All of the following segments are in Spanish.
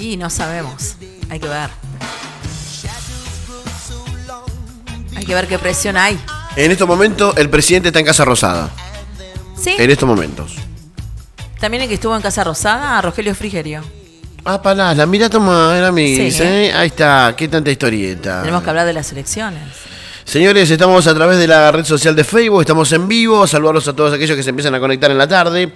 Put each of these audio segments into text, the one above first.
Y no sabemos, hay que ver. Hay que ver qué presión hay. En estos momentos el presidente está en Casa Rosada. ¿Sí? En estos momentos. También el que estuvo en Casa Rosada, Rogelio Frigerio. Ah, Palala, mira, toma, era mi. Sí. Ahí está, qué tanta historieta. Tenemos que hablar de las elecciones. Señores, estamos a través de la red social de Facebook, estamos en vivo, saludarlos a todos aquellos que se empiezan a conectar en la tarde.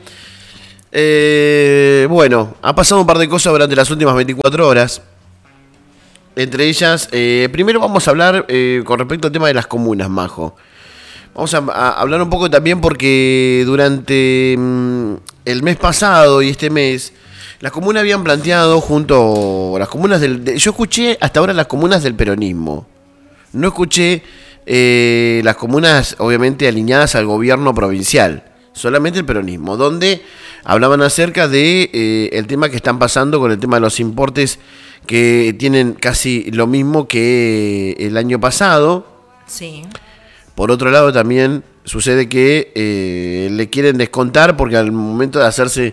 Bueno, ha pasado un par de cosas durante las últimas 24 horas. Entre ellas, primero vamos a hablar con respecto al tema de las comunas, Majo. Vamos a hablar un poco también porque durante el mes pasado y este mes, las comunas habían planteado junto a las comunas yo escuché hasta ahora las comunas del peronismo. No escuché las comunas obviamente alineadas al gobierno provincial, solamente el peronismo, donde hablaban acerca de el tema que están pasando con el tema de los importes que tienen casi lo mismo que el año pasado. Sí. Por otro lado también sucede que le quieren descontar porque al momento de hacer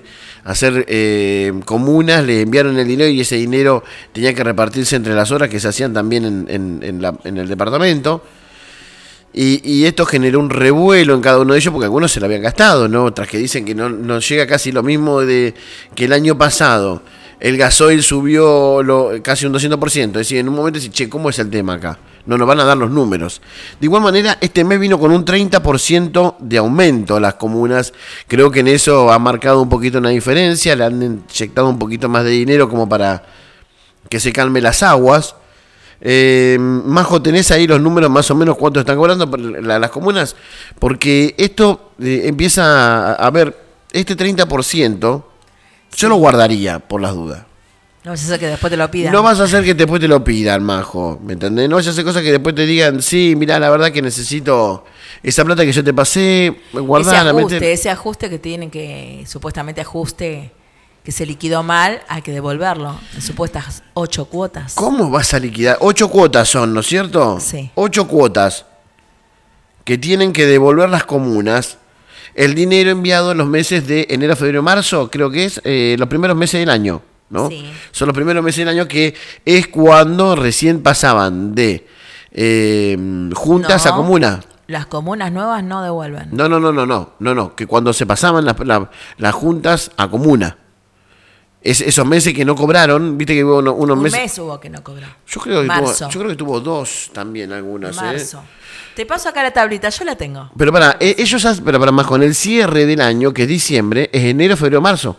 comunas le enviaron el dinero y ese dinero tenía que repartirse entre las horas que se hacían también en el departamento. Y esto generó un revuelo en cada uno de ellos porque algunos se lo habían gastado, ¿no? Otras que dicen que no llega casi lo mismo que el año pasado. El gasoil subió casi un 200%. Es decir, en un momento decís, che, ¿cómo es el tema acá? No nos van a dar los números. De igual manera, este mes vino con un 30% de aumento a las comunas. Creo que en eso ha marcado un poquito una diferencia. Le han inyectado un poquito más de dinero como para que se calmen las aguas. Majo, ¿tenés ahí los números más o menos cuánto están cobrando las comunas? Porque esto empieza a ver, este 30%, yo lo guardaría por las dudas. No vas a hacer que después te lo pidan. No vas a hacer que después te lo pidan, Majo, ¿me entendés? No vas a hacer cosas que después te digan, sí, mirá, la verdad que necesito esa plata que yo te pasé, guardala. Ese ajuste que tienen que, supuestamente ajuste, que se liquidó mal, hay que devolverlo en supuestas 8 cuotas. ¿Cómo vas a liquidar? 8 cuotas son, ¿no es cierto? Sí. 8 cuotas que tienen que devolver las comunas. El dinero enviado en los meses de enero, febrero, marzo, creo que es los primeros meses del año, ¿no? Sí. Son los primeros meses del año que es cuando recién pasaban de juntas a comuna. Las comunas nuevas no devuelven. No, que cuando se pasaban las juntas a comuna. Esos meses que no cobraron, viste que hubo unos meses. Un mes hubo que no cobró. Yo creo que tuvo 2 también algunas. Marzo. Te paso acá la tablita, yo la tengo. Pero para más con el cierre del año, que es diciembre, es enero, febrero, marzo.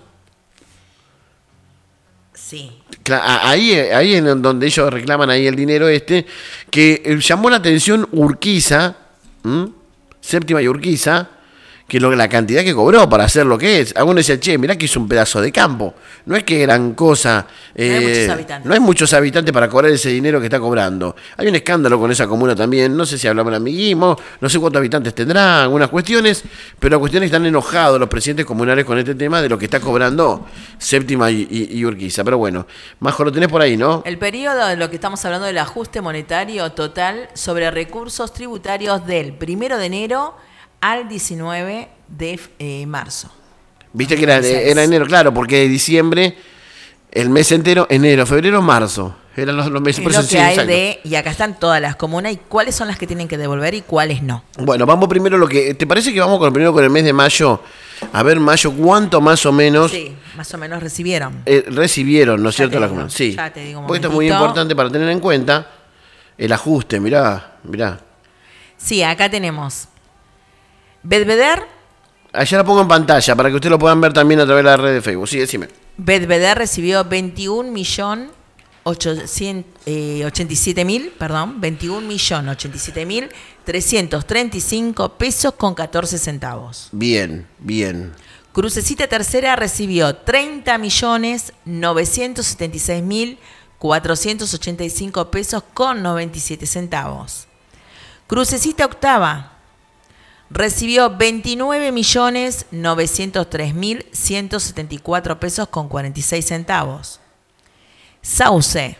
Sí. Ahí es donde ellos reclaman ahí el dinero que llamó la atención Urquiza, Séptima y Urquiza, que la cantidad que cobró para hacer lo que es. Algunos decían, che, mirá que hizo un pedazo de campo. No es que gran cosa. No hay muchos habitantes. No hay muchos habitantes para cobrar ese dinero que está cobrando. Hay un escándalo con esa comuna también. No sé si hablamos de amiguismo, no sé cuántos habitantes tendrá, algunas cuestiones, pero las cuestiones están enojados los presidentes comunales con este tema de lo que está cobrando Séptima y Urquiza. Pero bueno, Majo, lo tenés por ahí, ¿no? El periodo de lo que estamos hablando del ajuste monetario total sobre recursos tributarios del 1 de enero al 19 de marzo. Viste que era enero, claro, porque diciembre, el mes entero, enero, febrero, marzo. Eran los meses. Es lo que hay y acá están todas las comunas y cuáles son las que tienen que devolver y cuáles no. Bueno, vamos primero ¿te parece que vamos primero con el mes de mayo? A ver, mayo, ¿cuánto más o menos? Sí, más o menos recibieron. Recibieron, ¿no es cierto? Las comunas. Sí. Ya te digo un porque esto es muy importante para tener en cuenta el ajuste, mirá. Sí, acá tenemos Belvedere. Allá la pongo en pantalla para que ustedes lo puedan ver también a través de la red de Facebook. Sí, decime. Belvedere recibió 21.087.335 pesos con 14 centavos. Bien. Crucecita Tercera recibió 30.976.485 pesos con 97 centavos. Crucecita Octava recibió 29.903.174 pesos con 46 centavos. Sauce,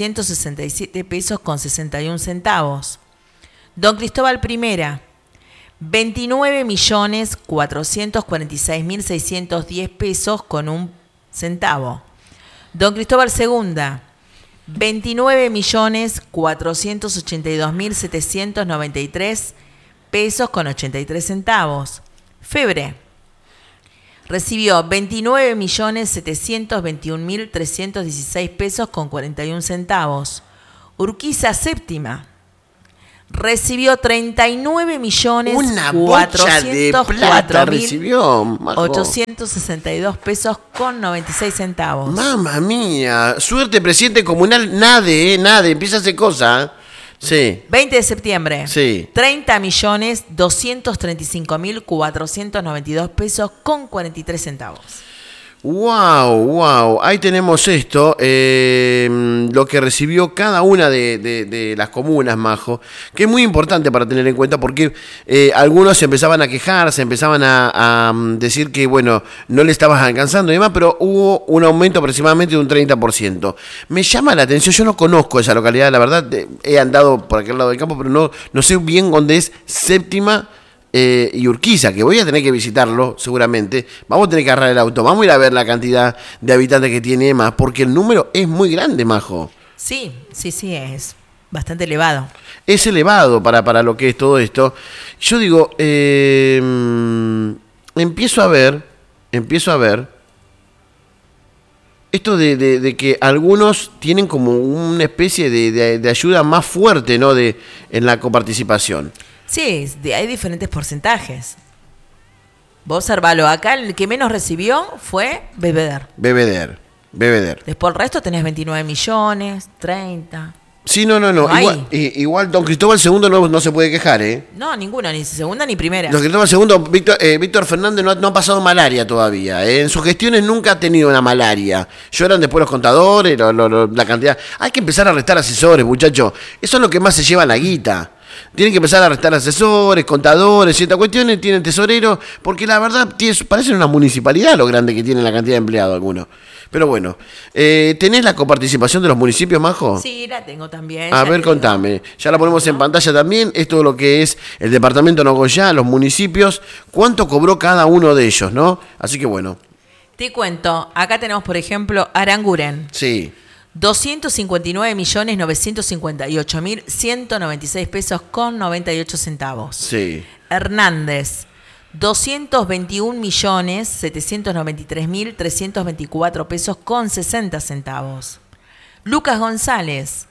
34.633.767 pesos con 61 centavos. Don Cristóbal Primera, 29.446.610 pesos con un centavo. Don Cristóbal II, 29.482.793 pesos con 83 centavos. Febre recibió 29.721.316 pesos con 41 centavos. Urquiza séptima recibió 39.404.862 pesos con 96 centavos. Mamma mía, suerte presidente comunal, nade, empieza a hacer cosas. Sí. 20 de septiembre. Sí. 30.235.492 pesos con 43 centavos. Wow, ahí tenemos esto, lo que recibió cada una de las comunas, Majo, que es muy importante para tener en cuenta porque algunos se empezaban a quejar, se empezaban a decir que, bueno, no le estabas alcanzando y demás, pero hubo un aumento aproximadamente de un 30%. Me llama la atención, yo no conozco esa localidad, la verdad, he andado por aquel lado del campo, pero no sé bien dónde es Séptima y Urquiza, que voy a tener que visitarlo seguramente. Vamos a tener que agarrar el auto, vamos a ir a ver la cantidad de habitantes que tiene más, porque el número es muy grande, Majo. Sí, es bastante elevado. Es elevado para lo que es todo esto. Yo digo, empiezo a ver esto de que algunos tienen como una especie de ayuda más fuerte, ¿no? En la coparticipación. Sí, hay diferentes porcentajes. Vos observalo, acá el que menos recibió fue Bebeder. Después el resto tenés 29 millones, 30. Sí, no. Igual Don Cristóbal II no se puede quejar, ¿eh? No, ninguno, ni segunda ni primera. Don Cristóbal II, Víctor Fernández no ha pasado malaria todavía. En sus gestiones nunca ha tenido una malaria. Lloran después los contadores, la cantidad. Hay que empezar a restar asesores, muchachos. Eso es lo que más se lleva la guita. Tienen que empezar a restar asesores, contadores, ciertas cuestiones, tienen tesoreros, porque la verdad parecen una municipalidad lo grande que tienen la cantidad de empleados algunos. Pero bueno, ¿tenés la coparticipación de los municipios, Majo? Sí, la tengo también. A ver, contame. Ya la ponemos en pantalla también. Esto es lo que es el departamento de Nogoyá, los municipios. ¿Cuánto cobró cada uno de ellos, no? Así que bueno. Te cuento. Acá tenemos, por ejemplo, Aranguren. Sí. 259.958.196 pesos con 98 centavos. Sí. Hernández, 221.793.324 pesos con 60 centavos. Lucas González,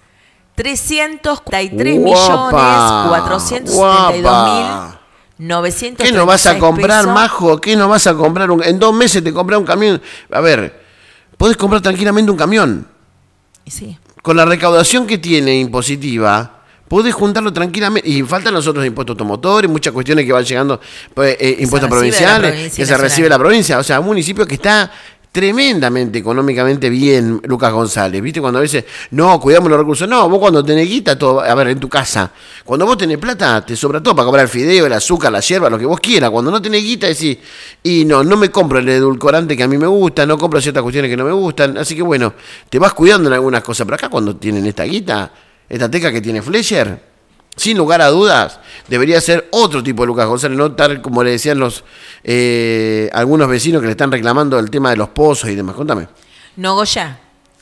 333.472.933 ¿Qué no vas a comprar, pesos? Majo? ¿Qué no vas a comprar? En 2 meses te compras un camión. A ver, podés comprar tranquilamente un camión. Sí. Con la recaudación que tiene impositiva, podés juntarlo tranquilamente. Y faltan los otros impuestos automotores, muchas cuestiones que van llegando, impuestos provinciales, que se recibe la provincia. O sea, un municipio que está tremendamente económicamente bien, Lucas González. ¿Viste? Cuando a veces, no, cuidamos los recursos. No, vos cuando tenés guita, todo, a ver, en tu casa, cuando vos tenés plata, te sobra todo para comprar el fideo, el azúcar, la hierba, lo que vos quieras. Cuando no tenés guita, decís, y no me compro el edulcorante que a mí me gusta, no compro ciertas cuestiones que no me gustan. Así que bueno, te vas cuidando en algunas cosas. Pero acá cuando tienen esta guita, esta teca que tiene Fleischer, sin lugar a dudas, debería ser otro tipo de Lucas González, no tal como le decían algunos vecinos que le están reclamando el tema de los pozos y demás. Contame. Nogoyá,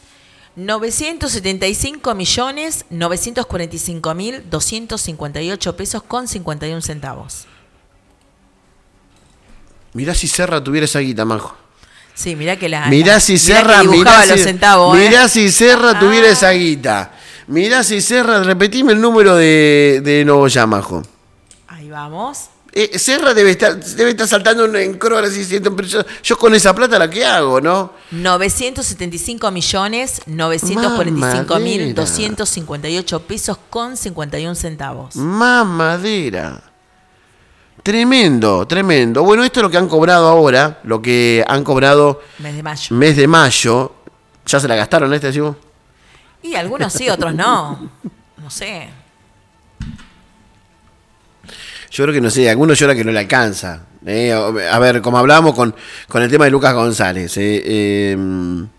975.945.258 pesos con 51 centavos. Mirá si Serra tuviera esa guita, Majo. Sí, mirá que Mirá si Serra tuviera esa guita. Mirá si Serra, repetime el número de Nogoyá, Majo. Ahí vamos. Serra debe estar saltando en croras y pero yo con esa plata la que hago, ¿no? 975.945.258 pesos con 51 centavos. Mamadera. Tremendo. Bueno, esto es lo que han cobrado ahora, lo que han cobrado mes de mayo. ¿Ya se la gastaron decimos? Y algunos sí, otros no. No sé. Yo creo que no sé, algunos lloran que no le alcanza. A ver, como hablábamos con el tema de Lucas González.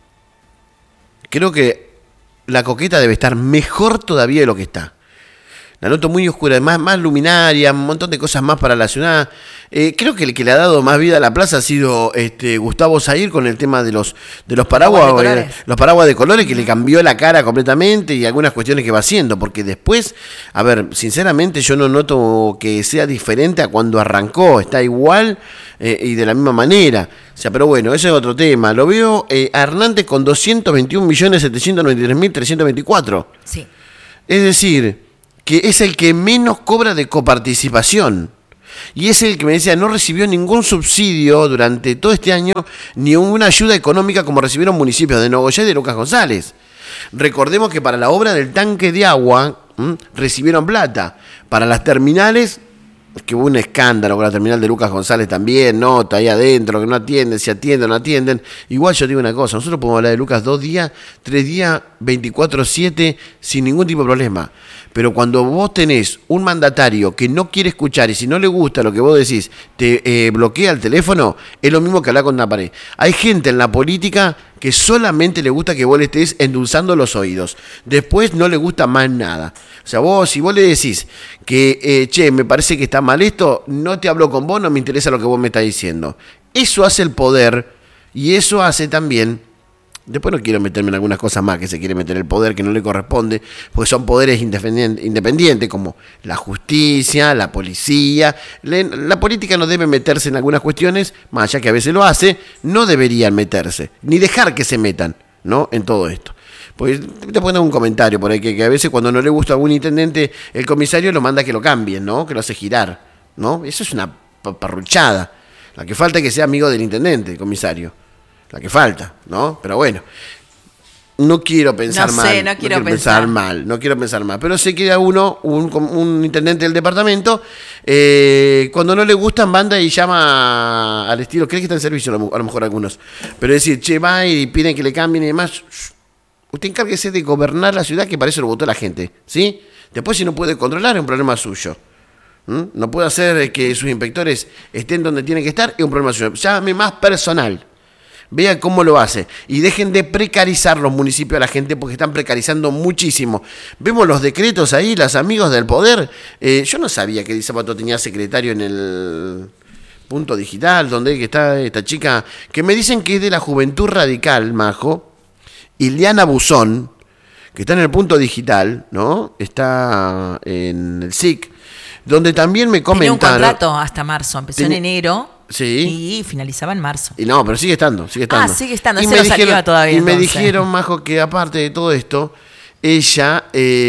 Creo que la coqueta debe estar mejor todavía de lo que está. La noto muy oscura, más luminaria, un montón de cosas más para la ciudad. Creo que el que le ha dado más vida a la plaza ha sido Gustavo Zahir con el tema de los paraguas, los paraguas de colores, que le cambió la cara completamente y algunas cuestiones que va haciendo. Porque después, a ver, sinceramente yo no noto que sea diferente a cuando arrancó. Está igual y de la misma manera. O sea, pero bueno, ese es otro tema. Lo veo a Hernández con 221.793.324. Sí. Es decir, que es el que menos cobra de coparticipación. Y es el que me decía, no recibió ningún subsidio durante todo este año, ni una ayuda económica como recibieron municipios de Nogoyá y de Lucas González. Recordemos que para la obra del tanque de agua recibieron plata. Para las terminales, que hubo un escándalo con la terminal de Lucas González también, nota ahí adentro, que no atienden, si atienden, no atienden. Igual yo digo una cosa, nosotros podemos hablar de Lucas 2 días, 3 días, 24/7, sin ningún tipo de problema. Pero cuando vos tenés un mandatario que no quiere escuchar y si no le gusta lo que vos decís, te bloquea el teléfono, es lo mismo que hablar con una pared. Hay gente en la política que solamente le gusta que vos le estés endulzando los oídos. Después no le gusta más nada. O sea, si vos le decís que, me parece que está mal esto, no te hablo con vos, no me interesa lo que vos me estás diciendo. Eso hace el poder y eso hace también... Después no quiero meterme en algunas cosas más que se quiere meter el poder que no le corresponde, porque son poderes independientes como la justicia, la policía. La política no debe meterse en algunas cuestiones, más allá que a veces lo hace, no deberían meterse, ni dejar que se metan, ¿no? En todo esto. Pues te ponen un comentario por ahí que a veces cuando no le gusta a algún intendente, el comisario lo manda a que lo cambien, ¿no? Que lo hace girar, ¿no? Eso es una parruchada. La que falta es que sea amigo del intendente, el comisario. La que falta, ¿no? Pero bueno, no quiero pensar mal. No quiero pensar mal. Pero sé que a uno, un intendente del departamento, cuando no le gustan, manda y llama al estilo, cree que está en servicio a lo mejor algunos. Pero es decir, va y piden que le cambien y demás. Usted encárguese de gobernar la ciudad, que para eso lo votó la gente, ¿sí? Después si no puede controlar es un problema suyo. No puede hacer que sus inspectores estén donde tienen que estar, es un problema suyo. Llame más personal. Vean cómo lo hace y dejen de precarizar los municipios a la gente porque están precarizando muchísimo. Vemos los decretos ahí, los amigos del poder. Yo no sabía que Di Zapato tenía secretario en el Punto Digital, donde está esta chica que me dicen que es de la Juventud Radical, Majo, Ileana Buzón, que está en el Punto Digital, ¿no? Está en el SIC, donde también me comentaron... Tenía un contrato hasta marzo, empezó en enero... Sí. Y finalizaba en marzo. Y no, pero sigue estando. Ah, sigue estando, ese no salió todavía. Y me dijeron, Majo, que aparte de todo esto, ella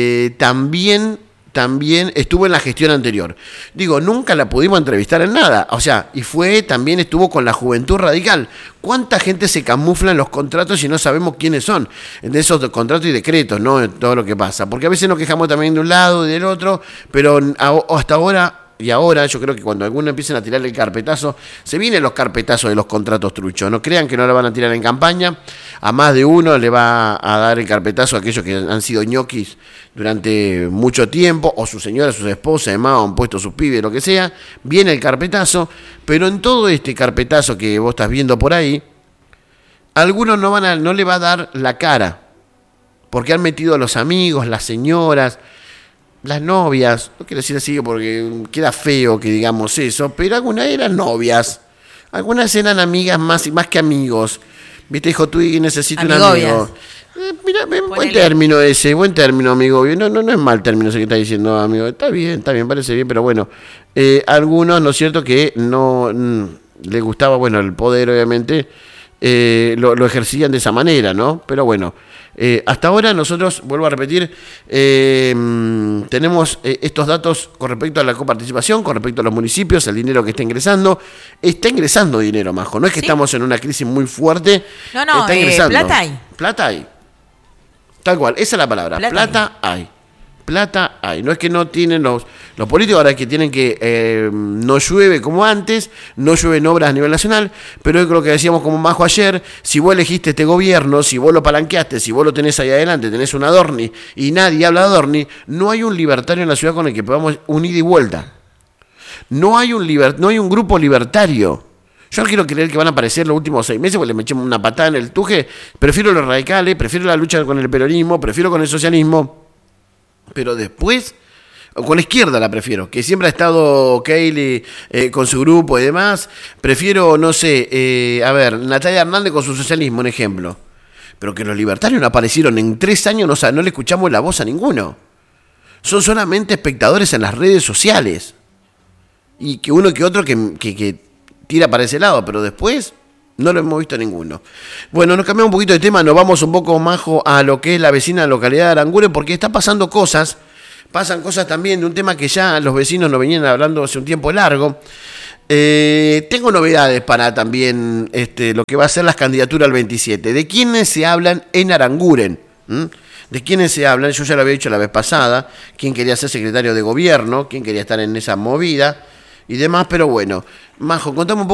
también estuvo en la gestión anterior. Digo, nunca la pudimos entrevistar en nada. O sea, también estuvo con la Juventud Radical. ¿Cuánta gente se camufla en los contratos y no sabemos quiénes son? En esos contratos y decretos, ¿no? En todo lo que pasa. Porque a veces nos quejamos también de un lado y del otro, pero hasta ahora... Y ahora yo creo que cuando algunos empiecen a tirar el carpetazo, se vienen los carpetazos de los contratos truchos. No crean que no le van a tirar en campaña. A más de uno le va a dar el carpetazo a aquellos que han sido ñoquis durante mucho tiempo, o su señora, sus esposas, además, han puesto sus pibes, lo que sea. Viene el carpetazo, pero en todo este carpetazo que vos estás viendo por ahí, algunos no le va a dar la cara, porque han metido a los amigos, las señoras... Las novias, no quiero decir así porque queda feo que digamos eso, pero algunas eran novias, algunas eran amigas más que amigos. Viste, dijo tú y necesito un amigo. Mira, buen término ese, buen término, amigo. No es mal término ese que está diciendo, amigo. Está bien, parece bien, pero bueno. Algunos, ¿no es cierto?, que no les gustaba, bueno, el poder, obviamente, lo ejercían de esa manera, ¿no? Pero bueno. Hasta ahora nosotros, vuelvo a repetir, tenemos estos datos con respecto a la coparticipación, con respecto a los municipios, el dinero que está ingresando. Está ingresando dinero, Majo. No es que estamos en una crisis muy fuerte. No, está ingresando. Plata hay. Plata hay. Tal cual, esa es la palabra. Plata hay. Plata hay. No es que no tienen los políticos ahora que tienen que no llueve como antes, no llueven obras a nivel nacional, pero yo creo que decíamos como Majo ayer, si vos elegiste este gobierno, si vos lo palanqueaste, si vos lo tenés ahí adelante, tenés un Adorni y nadie habla de Adorni, no hay un libertario en la ciudad con el que podamos unir y vuelta. No hay un grupo libertario. Yo no quiero creer que van a aparecer los últimos 6 meses porque le echemos una patada en el tuje. Prefiero los radicales, prefiero la lucha con el peronismo, prefiero con el socialismo. Pero después, con la izquierda la prefiero, que siempre ha estado Keili con su grupo y demás. Prefiero, no sé, Natalia Hernández con su socialismo, un ejemplo. Pero que los libertarios no aparecieron en 3 años, no le escuchamos la voz a ninguno. Son solamente espectadores en las redes sociales. Y que uno que otro que tira para ese lado, pero después no lo hemos visto ninguno. Bueno, nos cambiamos un poquito de tema, nos vamos un poco, Majo, a lo que es la vecina localidad de Aranguren, porque está pasando cosas. Pasan cosas también de un tema que ya los vecinos nos venían hablando hace un tiempo largo. Tengo novedades para también lo que va a ser las candidaturas al 27. ¿De quiénes se hablan en Aranguren? ¿De quiénes se hablan? Yo ya lo había dicho la vez pasada. ¿Quién quería ser secretario de gobierno? ¿Quién quería estar en esa movida? Y demás, pero bueno. Majo, contame un poco